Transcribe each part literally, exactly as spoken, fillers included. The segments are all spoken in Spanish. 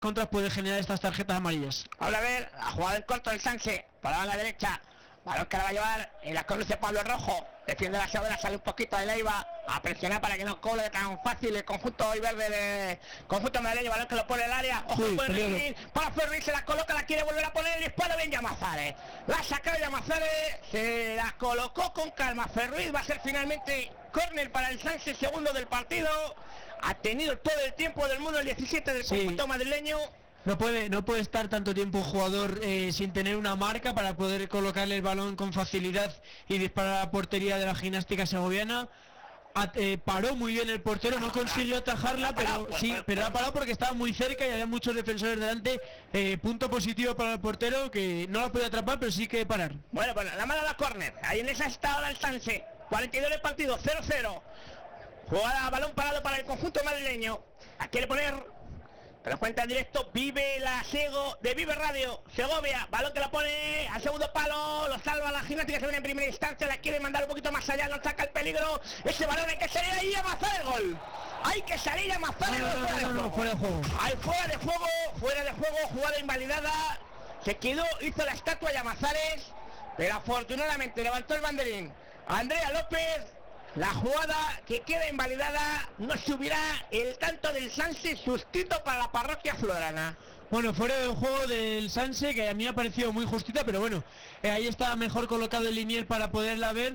contras puede generar estas tarjetas amarillas. Ahora a ver, la jugada en corto del Sanse, para la derecha, balón que la va a llevar, y la conduce Pablo Rojo, defiende la segunda, sale un poquito de Leiva, a presionar para que no cole tan fácil el conjunto hoy verde de conjunto madrileño, balón que lo pone en el área, ojo, sí, puede recibir, para Ferri, se la coloca, la quiere volver a poner, y dispara bien Llamazares, la saca Llamazares, se la colocó con calma Ferri, va a ser finalmente córner para el Sanse, segundo del partido. Ha tenido todo el tiempo del mundo el diecisiete del conjunto sí. madrileño. No puede, no puede estar tanto tiempo un jugador eh, sin tener una marca para poder colocarle el balón con facilidad y disparar a la portería de la Gimnástica Segoviana. A, eh, paró muy bien el portero, no consiguió atajarla, pero sí, pero ha parado porque estaba muy cerca y había muchos defensores delante. Eh, punto positivo para el portero, que no la puede atrapar, pero sí que parar. Bueno, bueno, la mala la córner. Ahí en esa está ahora el Sanse. cuarenta y dos del partido, cero cero. Jugada, balón parado para el conjunto madrileño. La quiere poner, pero cuenta en directo, Vive la Sego de Vive Radio, Segovia, balón que la pone al segundo palo, lo salva la Gimnástica, se viene en primera instancia, la quiere mandar un poquito más allá, no saca el peligro, ese balón hay que salir ahí y avanzar el gol. Hay que salir y avanzar el gol. No, no, no, no, fuera de juego. Hay fuera de juego, fuera de juego, jugada invalidada, se quedó, hizo la estatua Llamazares, pero afortunadamente levantó el banderín Andrea López. La jugada que queda invalidada, no subirá el tanto del Sanse, sustituto para la parroquia florana. Bueno, fuera del juego del Sanse, que a mí me ha parecido muy justita, pero bueno, eh, ahí está mejor colocado el linier para poderla ver.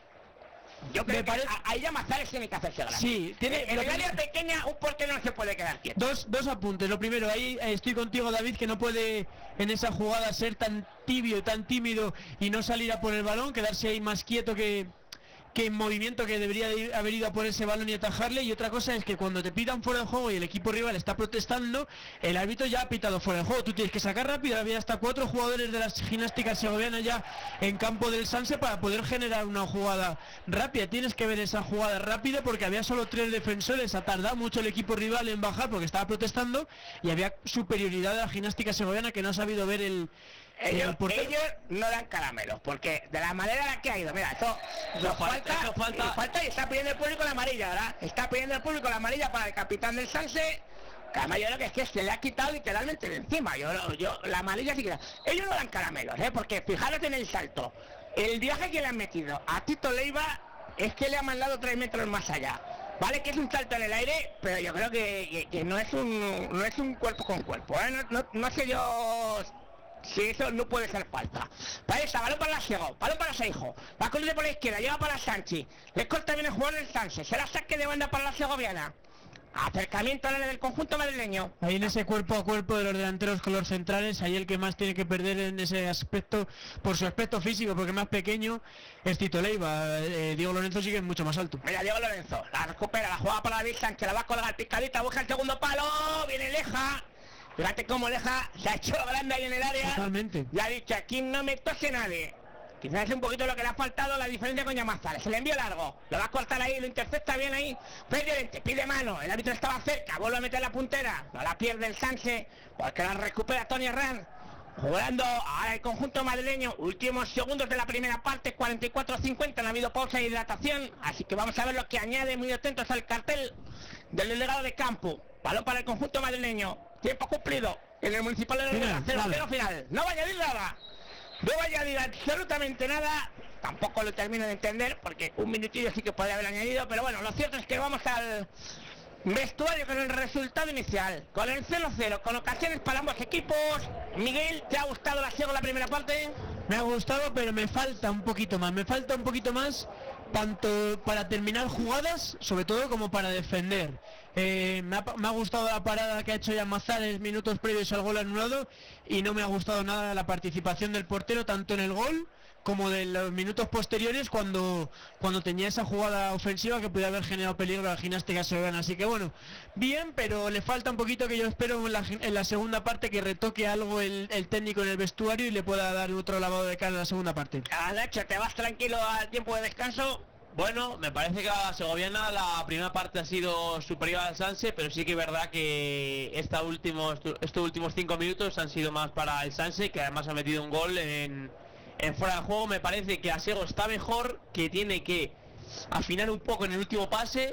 Yo creo me que parece... ahí Llamazares tiene que hacerse grande. Sí, tiene, en el área pequeña un portero no se puede quedar quieto. Dos, dos apuntes. Lo primero, ahí eh, estoy contigo, David, que no puede en esa jugada ser tan tibio, tan tímido y no salir a por el balón, quedarse ahí más quieto que... que en movimiento, que debería de ir, haber ido a por ese balón y atajarle. Y otra cosa es que cuando te pitan fuera de juego y el equipo rival está protestando, el árbitro ya ha pitado fuera de juego, tú tienes que sacar rápido. Había hasta cuatro jugadores de las Gimnásticas Segovianas ya en campo del Sanse para poder generar una jugada rápida. Tienes que ver esa jugada rápida porque había solo tres defensores, ha tardado mucho el equipo rival en bajar porque estaba protestando y había superioridad de la Gimnástica Segoviana que no ha sabido ver el... Ellos, ellos no dan caramelos, porque de la manera en la que ha ido, mira, eso, eso falta, eso falta, falta y está pidiendo el público la amarilla, ¿verdad? Está pidiendo el público la amarilla para el capitán del Sanse, que además yo creo que es que se le ha quitado literalmente de encima, yo, yo la amarilla sí que... Ellos no dan caramelos, ¿eh? Porque fijaros en el salto, el viaje que le han metido a Tito Leiva es que le ha mandado tres metros más allá. Vale que es un salto en el aire, pero yo creo que, que, que no es un no es un cuerpo con cuerpo, ¿eh? No, no, no sé yo... Si eso no puede ser falta. Para esa, balón para la Sego, balón para Seijo. Va a correr por la izquierda, lleva para Sanchi. Le corta bien el jugador del Sanse. Será saque de banda para la segoviana. Acercamiento al área del conjunto madrileño. Ahí en ese cuerpo a cuerpo de los delanteros con los centrales, ahí el que más tiene que perder en ese aspecto, por su aspecto físico, porque más pequeño, es Tito Leiva. Eh, Diego Lorenzo sigue mucho más alto. Mira, Diego Lorenzo, la recupera, la juega para David Sánchez, la va a colgar picadita, busca el segundo palo, viene Leja. Fíjate cómo Leja se ha hecho grande ahí en el área. Totalmente. Ya ha dicho, aquí no me tose nadie. Quizás es un poquito lo que le ha faltado, la diferencia con Llamazares. Se le envió largo, lo va a cortar ahí, lo intercepta bien ahí. Presidente, pide mano, el árbitro estaba cerca, vuelve a meter la puntera. No la pierde el Sanse, porque la recupera Tony Herrán. Jugando ahora el conjunto madrileño, últimos segundos de la primera parte, cuarenta y cuatro a cincuenta, no ha habido pausa de hidratación. Así que vamos a ver lo que añade, muy atentos al cartel del delegado de campo. Balón para el conjunto madrileño. Tiempo cumplido en el municipal de la cero cero final. No va a añadir nada. No va a añadir absolutamente nada. Tampoco lo termino de entender porque un minutillo sí que podría haber añadido. Pero bueno, lo cierto es que vamos al vestuario con el resultado inicial. Con el cero cero, con ocasiones para ambos equipos. Miguel, ¿te ha gustado la Sego la primera parte? Me ha gustado, pero me falta un poquito más. Me falta un poquito más tanto para terminar jugadas, sobre todo como para defender. Eh, me, ha, me ha gustado la parada que ha hecho Llamazares minutos previos al gol anulado y no me ha gustado nada la participación del portero tanto en el gol como de los minutos posteriores cuando cuando tenía esa jugada ofensiva que puede haber generado peligro a la Gimnástica Segoviana. Así que bueno, bien, pero le falta un poquito, que yo espero en la, en la segunda parte que retoque algo el, el técnico en el vestuario y le pueda dar otro lavado de cara en la segunda parte. Ah, Nacho, ¿te vas tranquilo al tiempo de descanso? Bueno, me parece que a la segoviana la primera parte ha sido superior al Sanse, pero sí que es verdad que esta últimos, estos últimos cinco minutos han sido más para el Sanse, que además ha metido un gol en, en fuera de juego. Me parece que Asego está mejor, que tiene que afinar un poco en el último pase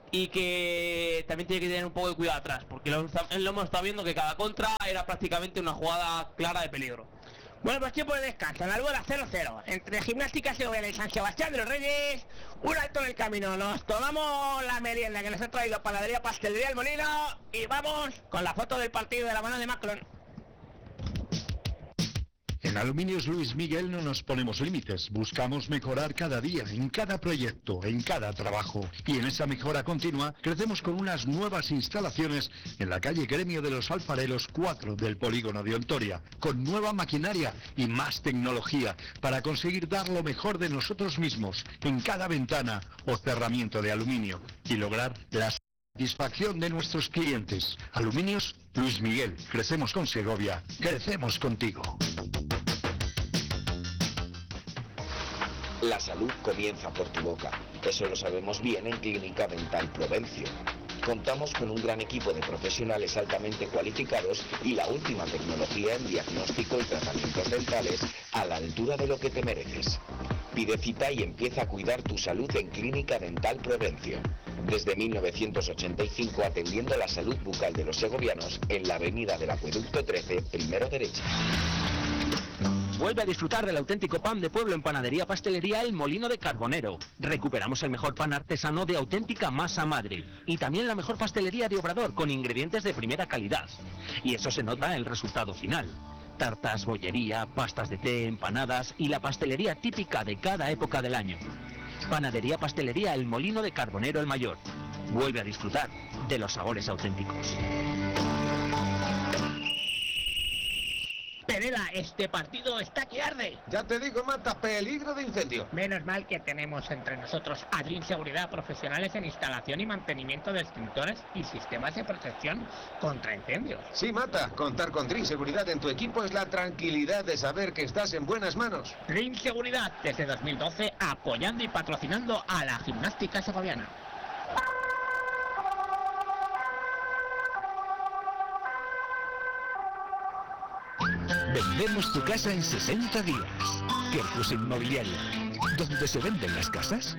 y que también tiene que tener un poco de cuidado atrás, porque lo, lo hemos estado viendo que cada contra era prácticamente una jugada clara de peligro. Bueno, pues tiempo de descanso, en la Albuera cero cero, entre Gimnástica Segoviana y San Sebastián de los Reyes, un alto en el camino, nos tomamos la merienda que nos ha traído Panadería Pastelería El Molino y vamos con la foto del partido de la mano de Macron. En Aluminios Luis Miguel no nos ponemos límites, buscamos mejorar cada día, en cada proyecto, en cada trabajo. Y en esa mejora continua crecemos con unas nuevas instalaciones en la calle Gremio de los Alfareros cuatro del polígono de Ontoria, con nueva maquinaria y más tecnología para conseguir dar lo mejor de nosotros mismos en cada ventana o cerramiento de aluminio y lograr la satisfacción de nuestros clientes. Aluminios Luis Miguel, crecemos con Segovia, crecemos contigo. La salud comienza por tu boca. Eso lo sabemos bien en Clínica Dental Provencio. Contamos con un gran equipo de profesionales altamente cualificados y la última tecnología en diagnóstico y tratamientos dentales a la altura de lo que te mereces. Pide cita y empieza a cuidar tu salud en Clínica Dental Provencio. Desde mil novecientos ochenta y cinco atendiendo la salud bucal de los segovianos en la avenida del Acueducto trece, primero derecha. Vuelve a disfrutar del auténtico pan de pueblo en Panadería Pastelería El Molino de Carbonero. Recuperamos el mejor pan artesano de auténtica masa madre. Y también la mejor pastelería de Obrador con ingredientes de primera calidad. Y eso se nota en el resultado final. Tartas, bollería, pastas de té, empanadas y la pastelería típica de cada época del año. Panadería Pastelería El Molino de Carbonero el Mayor. Vuelve a disfrutar de los sabores auténticos. Pereda, este partido está que arde. Ya te digo, Mata, peligro de incendio. Menos mal que tenemos entre nosotros a Dream Seguridad, profesionales en instalación y mantenimiento de extintores y sistemas de protección contra incendios. Sí, Mata, contar con Dream Seguridad en tu equipo es la tranquilidad de saber que estás en buenas manos. Dream Seguridad, desde dos mil doce, apoyando y patrocinando a la gimnástica segoviana. Vendemos tu casa en sesenta días. Kerkus Inmobiliaria. ¿Dónde se venden las casas?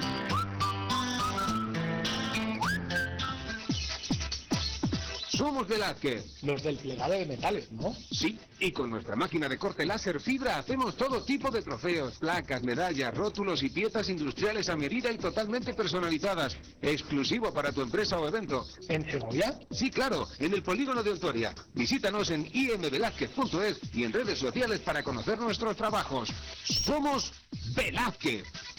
Somos Velázquez. Los del plegado de metales, ¿no? Sí, y con nuestra máquina de corte láser fibra hacemos todo tipo de trofeos, placas, medallas, rótulos y piezas industriales a medida y totalmente personalizadas. Exclusivo para tu empresa o evento. ¿En Segovia? Sí, claro, en el polígono de Ontoria. Visítanos en i m velázquez punto es y en redes sociales para conocer nuestros trabajos. Somos Velázquez.